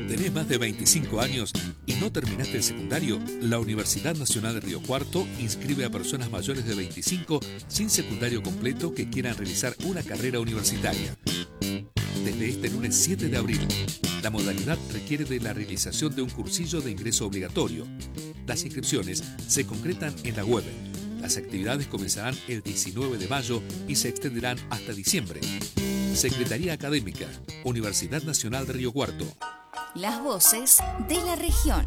¿Tenés más de 25 años y no terminaste el secundario? La Universidad Nacional de Río Cuarto inscribe a personas mayores de 25 sin secundario completo que quieran realizar una carrera universitaria. Desde este lunes 7 de abril, la modalidad requiere de la realización de un cursillo de ingreso obligatorio. Las inscripciones se concretan en la web. Las actividades comenzarán el 19 de mayo y se extenderán hasta diciembre. Secretaría Académica, Universidad Nacional de Río Cuarto. Las voces de la región.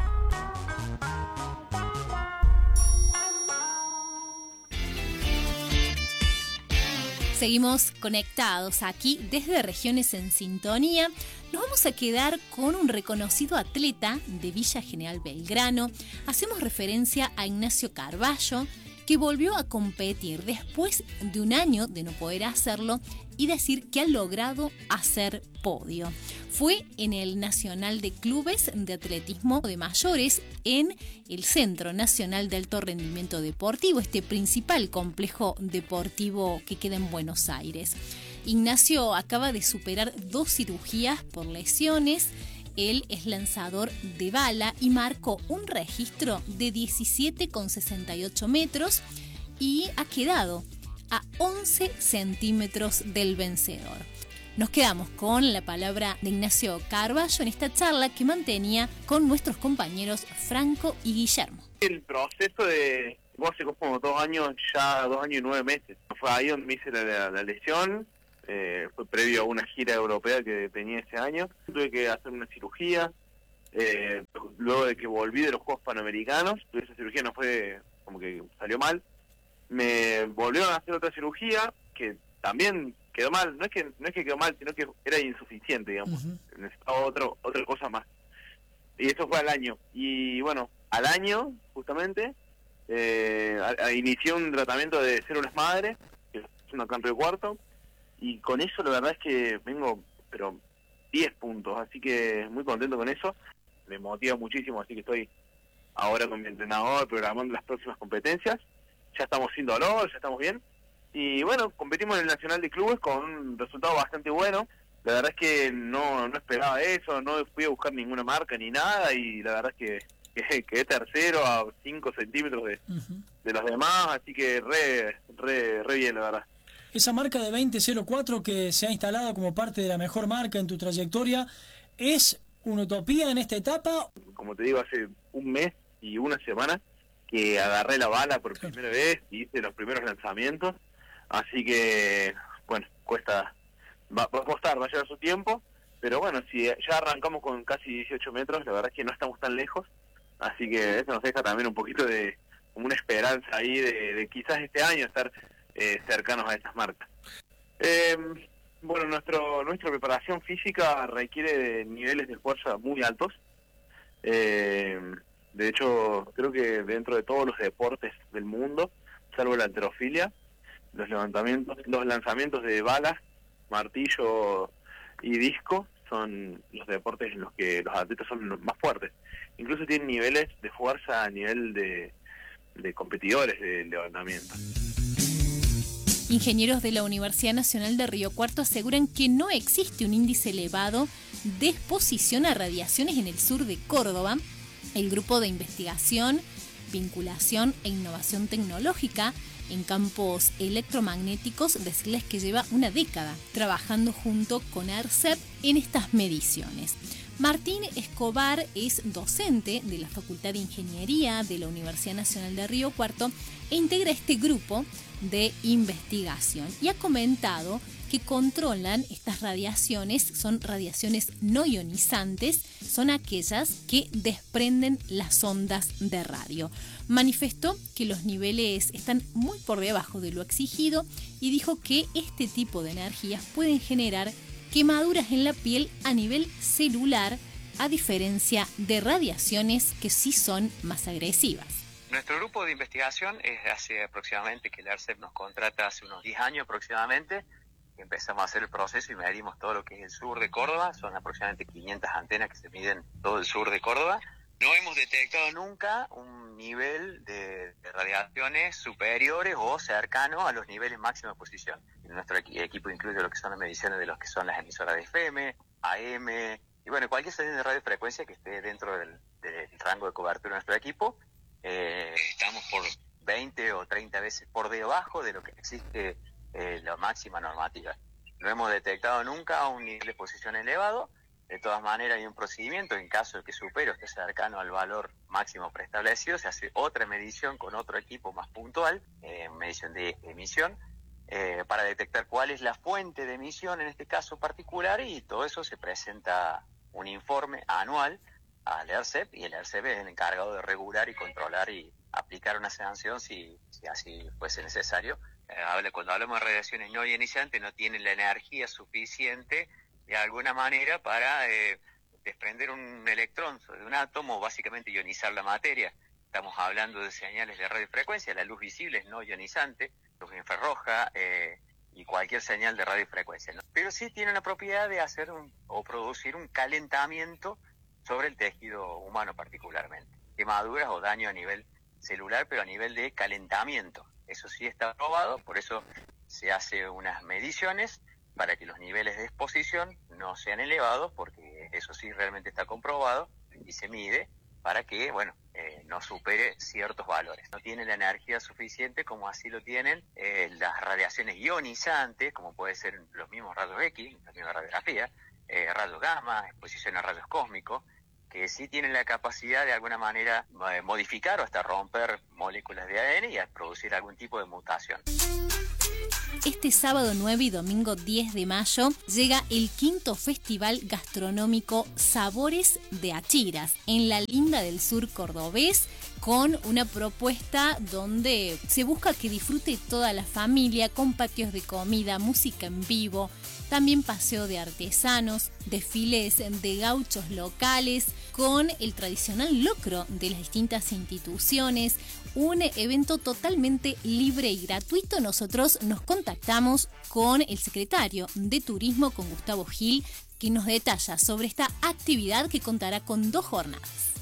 Seguimos conectados aquí desde Regiones en Sintonía. Nos vamos a quedar con un reconocido atleta de Villa General Belgrano. Hacemos referencia a Ignacio Carballo, que volvió a competir después de un año de no poder hacerlo y decir que ha logrado hacer podio. Fue en el Nacional de Clubes de Atletismo de Mayores en el Centro Nacional de Alto Rendimiento Deportivo, este principal complejo deportivo que queda en Buenos Aires. Ignacio acaba de superar 2 cirugías por lesiones. Él es lanzador de bala y marcó un registro de 17,68 metros y ha quedado a 11 centímetros del vencedor. Nos quedamos con la palabra de Ignacio Carballo en esta charla que mantenía con nuestros compañeros Franco y Guillermo. El proceso de hace como 2 años, ya 2 años y 9 meses. Fue ahí donde me hice la lesión. Fue previo a una gira europea que tenía ese año. Tuve que hacer una cirugía. Luego de que volví de los Juegos Panamericanos, esa cirugía no fue, como que salió mal. Me volvieron a hacer otra cirugía que también quedó mal. No es que quedó mal, sino que era insuficiente, digamos. Necesitaba otra cosa más. Y eso fue al año. Y bueno, al año, justamente, inicié un tratamiento de células madre, que es una acá en Río Cuarto. Y con eso la verdad es que vengo, pero 10 puntos, así que muy contento con eso. Me motiva muchísimo, así que estoy ahora con mi entrenador programando las próximas competencias. Ya estamos sin dolor, ya estamos bien. Y bueno, competimos en el Nacional de Clubes con un resultado bastante bueno. La verdad es que no esperaba eso, no fui a buscar ninguna marca ni nada, y la verdad es que quedé tercero a 5 centímetros de los demás, así que re bien, la verdad. Esa marca de 20.04 que se ha instalado como parte de la mejor marca en tu trayectoria, ¿es una utopía en esta etapa? Como te digo, hace un mes y una semana que agarré la bala por primera vez y hice los primeros lanzamientos, así que, bueno, va a costar, va a llevar su tiempo, pero bueno, si ya arrancamos con casi 18 metros, la verdad es que no estamos tan lejos, así que eso nos deja también un poquito de como una esperanza ahí de quizás este año estar cercanos a esas marcas. Bueno, nuestra preparación física requiere de niveles de fuerza muy altos. De hecho, creo que dentro de todos los deportes del mundo, salvo la halterofilia, los lanzamientos de balas, martillo y disco son los deportes en los que los atletas son los más fuertes. Incluso tienen niveles de fuerza a nivel de competidores de levantamiento. Ingenieros de la Universidad Nacional de Río Cuarto aseguran que no existe un índice elevado de exposición a radiaciones en el sur de Córdoba. El grupo de investigación, vinculación e innovación tecnológica en campos electromagnéticos, decirles que lleva una década trabajando junto con ARCEP en estas mediciones. Martín Escobar es docente de la Facultad de Ingeniería de la Universidad Nacional de Río Cuarto e integra este grupo de investigación y ha comentado que controlan estas radiaciones, son radiaciones no ionizantes, son aquellas que desprenden las ondas de radio. Manifestó que los niveles están muy por debajo de lo exigido y dijo que este tipo de energías pueden generar quemaduras en la piel a nivel celular, a diferencia de radiaciones que sí son más agresivas. Nuestro grupo de investigación es hace aproximadamente, que el ARCEP nos contrata hace unos 10 años aproximadamente, que empezamos a hacer el proceso y medimos todo lo que es el sur de Córdoba. Son aproximadamente 500 antenas que se miden todo el sur de Córdoba. No hemos detectado nunca un nivel de radiaciones superiores o cercano a los niveles máximos de exposición. Nuestro equipo incluye lo que son las mediciones de lo que son las emisoras de FM, AM, y Y bueno, cualquier señal de radiofrecuencia que esté dentro del rango de cobertura de nuestro equipo, estamos por 20 o 30 veces por debajo de lo que existe la máxima normativa. No hemos detectado nunca un nivel de exposición elevado. De todas maneras, hay un procedimiento, en caso de que supere o esté cercano al valor máximo preestablecido, se hace otra medición con otro equipo más puntual, medición de emisión, para detectar cuál es la fuente de emisión en este caso particular, y todo eso se presenta un informe anual al ERCEP, y el ERCEP es el encargado de regular y controlar y aplicar una sanción si así fuese necesario. Cuando hablamos de radiaciones no ionizantes, no tienen la energía suficiente de alguna manera para desprender un electrón de un átomo, básicamente ionizar la materia. Estamos hablando de señales de radiofrecuencia, la luz visible es no ionizante, luz infrarroja y cualquier señal de radiofrecuencia, ¿no? Pero sí tiene la propiedad de hacer o producir un calentamiento sobre el tejido humano particularmente, quemaduras o daño a nivel celular, pero a nivel de calentamiento. Eso sí está probado, por eso se hace unas mediciones para que los niveles de exposición no sean elevados, porque eso sí realmente está comprobado y se mide para que, no supere ciertos valores. No tiene la energía suficiente como así lo tienen las radiaciones ionizantes, como puede ser los mismos rayos X, la misma radiografía, rayos gamma, exposición a rayos cósmicos, que sí tienen la capacidad de alguna manera modificar o hasta romper moléculas de ADN y a producir algún tipo de mutación. Este sábado 9 y domingo 10 de mayo llega el 5º Festival Gastronómico Sabores de Achiras en la Linda del Sur cordobés, con una propuesta donde se busca que disfrute toda la familia, con patios de comida, música en vivo, también paseo de artesanos, desfiles de gauchos locales, con el tradicional locro de las distintas instituciones, un evento totalmente libre y gratuito. Nosotros nos contactamos con el secretario de Turismo, con Gustavo Gil, que nos detalla sobre esta actividad que contará con 2 jornadas.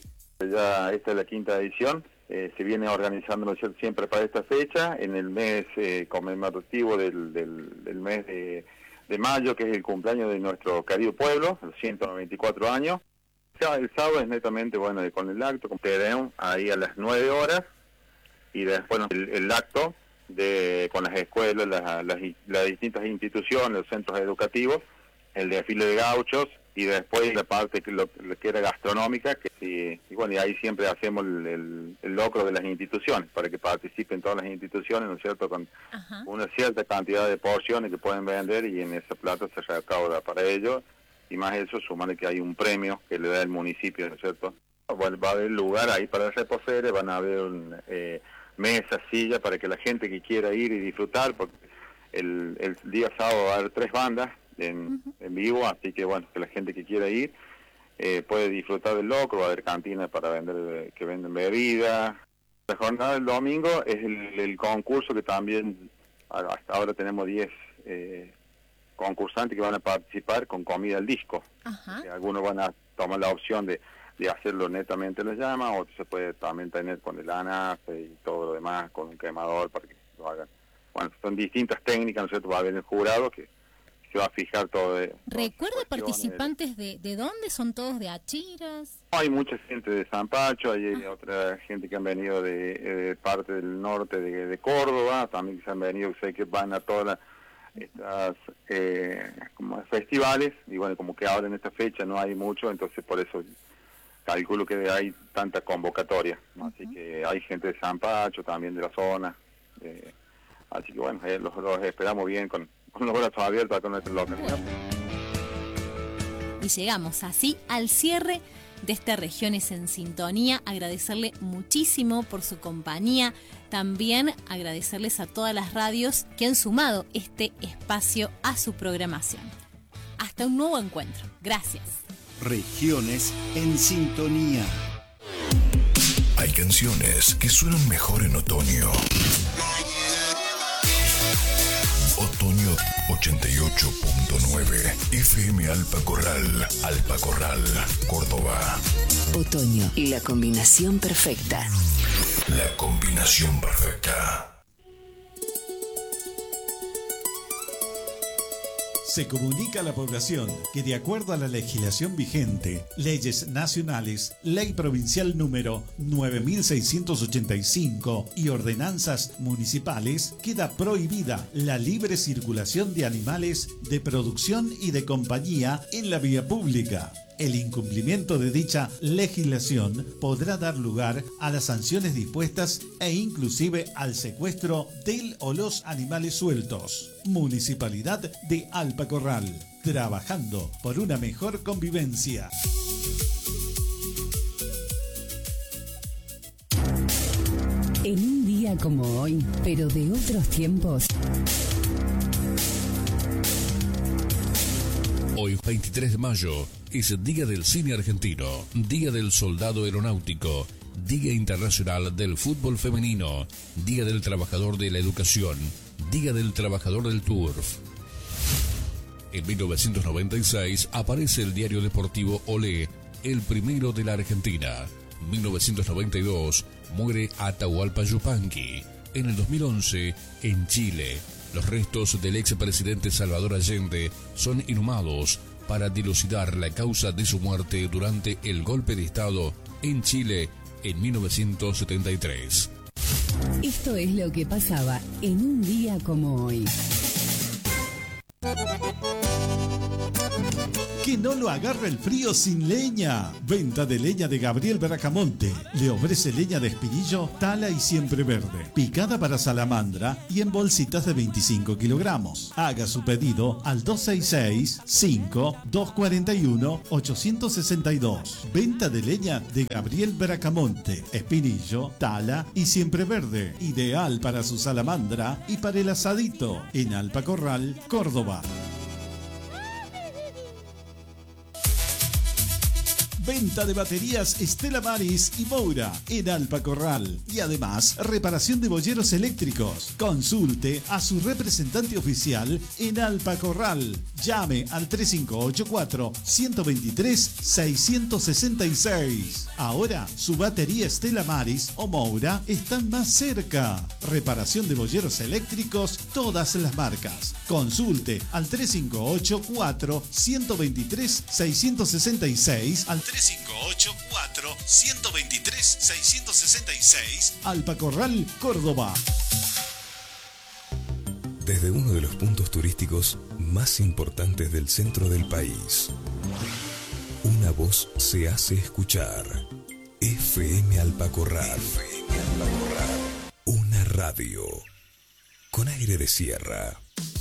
Ya esta es la 5ª edición, se viene organizando, ¿no es cierto?, siempre para esta fecha, en el mes conmemorativo del mes de mayo, que es el cumpleaños de nuestro querido pueblo, los 194 años. El sábado es netamente, con el acto, con Tedeum, ahí a las 9 horas, y después el acto con las escuelas, las distintas instituciones, los centros educativos, el desfile de gauchos, y después la parte que era gastronómica, y ahí siempre hacemos el locro de las instituciones, para que participen todas las instituciones, ¿no es cierto?, con una cierta cantidad de porciones que pueden vender, y en esa plata se recauda para ellos. Y más eso, sumarle que hay un premio que le da el municipio, ¿no es cierto? Va a haber lugar ahí para reposeres, van a haber mesas, sillas, para que la gente que quiera ir y disfrutar, porque el día sábado va a haber 3 bandas en vivo, así que que la gente que quiera ir puede disfrutar del locro, va a haber cantinas para vender, que venden bebidas. La jornada del domingo es el concurso, que también hasta ahora tenemos 10 concursantes que van a participar con comida al disco. Algunos van a tomar la opción de hacerlo netamente en la llama, otros se puede también tener con el anafe y todo lo demás, con un quemador para que lo hagan. Son distintas técnicas, ¿no es cierto? Va a haber el jurado que se va a fijar todo. ¿Recuerda participantes de dónde? ¿Son todos de Achiras? Hay mucha gente de San Pacho, hay otra gente que han venido de parte del norte de Córdoba, también que se han venido, sé que van a todas estas como festivales, y como que ahora en esta fecha no hay mucho, entonces por eso calculo que hay tanta convocatoria, ¿no? Así que hay gente de San Pacho, también de la zona, así que los esperamos bien con los brazos abiertos con nuestra localidad. Y llegamos así al cierre de esta Regiones en Sintonía. Agradecerle muchísimo por su compañía. También agradecerles a todas las radios que han sumado este espacio a su programación. Hasta un nuevo encuentro. Gracias. Regiones en Sintonía. Hay canciones que suenan mejor en otoño. Otoño 88.9 FM Alpa Corral, Córdoba. Otoño y la combinación perfecta. La combinación perfecta. Se comunica a la población que de acuerdo a la legislación vigente, leyes nacionales, ley provincial número 9685 y ordenanzas municipales, queda prohibida la libre circulación de animales de producción y de compañía en la vía pública. El incumplimiento de dicha legislación podrá dar lugar a las sanciones dispuestas e inclusive al secuestro del o los animales sueltos. Municipalidad de Alpacorral, trabajando por una mejor convivencia. En un día como hoy, pero de otros tiempos. Hoy, 23 de mayo, es Día del Cine Argentino, Día del Soldado Aeronáutico, Día Internacional del Fútbol Femenino, Día del Trabajador de la Educación, Día del Trabajador del Turf. En 1996 aparece el diario deportivo Olé, el primero de la Argentina. 1992 muere Atahualpa Yupanqui. En el 2011, en Chile, los restos del expresidente Salvador Allende son inhumados para dilucidar la causa de su muerte durante el golpe de Estado en Chile en 1973. Esto es lo que pasaba en un día como hoy. Que no lo agarre el frío sin leña. Venta de leña de Gabriel Bracamonte. Le ofrece leña de espinillo, tala y siempre verde. Picada para salamandra y en bolsitas de 25 kilogramos. Haga su pedido al 266-5-241-862. Venta de leña de Gabriel Bracamonte. Espinillo, tala y siempre verde. Ideal para su salamandra y para el asadito. En Alpacorral, Córdoba. Venta de baterías Stella Maris y Moura en Alpacorral. Y además, reparación de boyeros eléctricos. Consulte a su representante oficial en Alpacorral. Llame al 3584-123-666. Ahora, su batería Stella Maris o Moura están más cerca. Reparación de boyeros eléctricos, todas las marcas. Consulte al 3584-123-666 al 3584-123-666 Alpacorral, Córdoba. Desde uno de los puntos turísticos más importantes del centro del país, una voz se hace escuchar. FM Alpacorral. FM Alpacorral. Una radio con aire de sierra.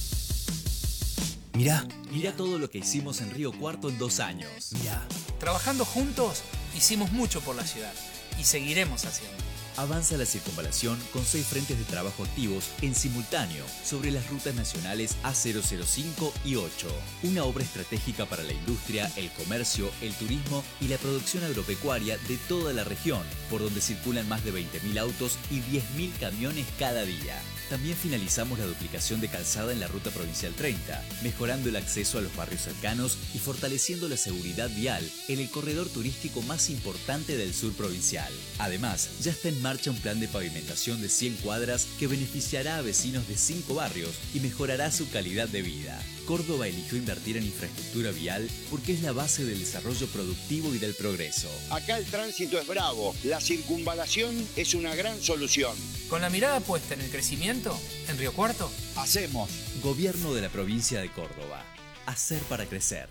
Mirá todo lo que hicimos en Río Cuarto en 2 años. Mirá, trabajando juntos hicimos mucho por la ciudad y seguiremos haciendo. Avanza la circunvalación con 6 frentes de trabajo activos en simultáneo sobre las rutas nacionales A005 y 8. Una obra estratégica para la industria, el comercio, el turismo y la producción agropecuaria de toda la región, por donde circulan más de 20.000 autos y 10.000 camiones cada día. También finalizamos la duplicación de calzada en la ruta provincial 30, mejorando el acceso a los barrios cercanos y fortaleciendo la seguridad vial en el corredor turístico más importante del sur provincial. Además, ya está en marcha un plan de pavimentación de 100 cuadras que beneficiará a vecinos de 5 barrios y mejorará su calidad de vida. Córdoba eligió invertir en infraestructura vial porque es la base del desarrollo productivo y del progreso. Acá el tránsito es bravo, la circunvalación es una gran solución. Con la mirada puesta en el crecimiento, en Río Cuarto, hacemos. Gobierno de la provincia de Córdoba. Hacer para crecer.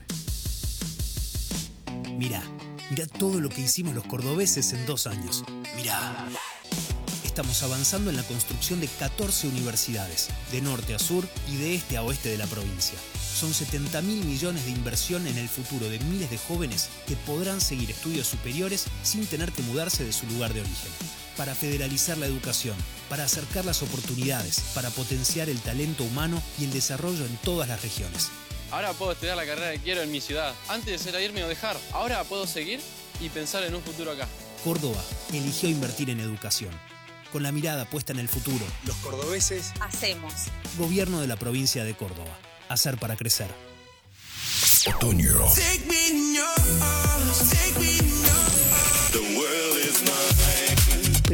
Mirá todo lo que hicimos los cordobeses en 2 años. Mirá. Estamos avanzando en la construcción de 14 universidades, de norte a sur y de este a oeste de la provincia. Son 70.000 millones de inversión en el futuro de miles de jóvenes que podrán seguir estudios superiores sin tener que mudarse de su lugar de origen. Para federalizar la educación, para acercar las oportunidades, para potenciar el talento humano y el desarrollo en todas las regiones. Ahora puedo estudiar la carrera que quiero en mi ciudad. Antes era irme o dejar. Ahora puedo seguir y pensar en un futuro acá. Córdoba eligió invertir en educación. Con la mirada puesta en el futuro. Los cordobeses hacemos. Gobierno de la provincia de Córdoba. Hacer para crecer. Otoño.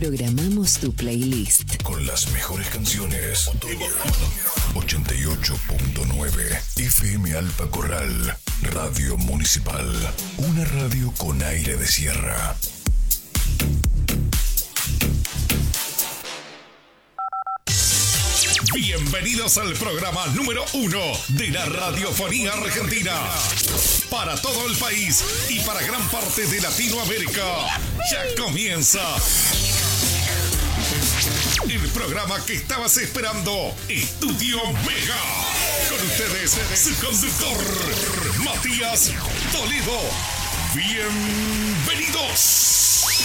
Programamos tu playlist con las mejores canciones. 88.9 FM Alpa Corral, Radio Municipal. Una radio con aire de sierra. Bienvenidos al programa número 1 de la radiofonía argentina. Para todo el país y para gran parte de Latinoamérica. Ya comienza el programa que estabas esperando, Estudio Mega. Con ustedes, su conductor, Matías Toledo. Bienvenidos.